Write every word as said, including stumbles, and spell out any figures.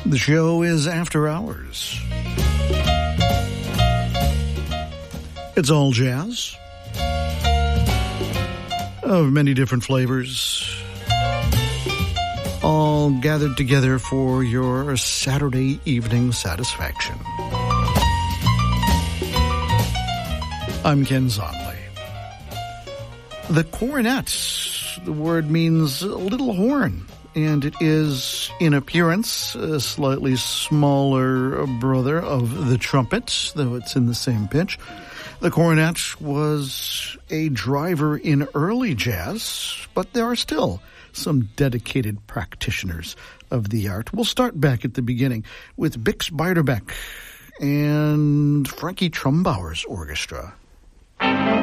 The show is After Hours. It's all jazz of many different flavors, all gathered together for your Saturday evening satisfaction. I'm Ken Zonley. The cornet, the word means little horn, and it is, in appearance, a slightly smaller brother of the trumpet, though it's in the same pitch. The cornet was a driver in early jazz, but there are still some dedicated practitioners of the art. We'll start back at the beginning with Bix Beiderbecke and Frankie Trumbauer's orchestra.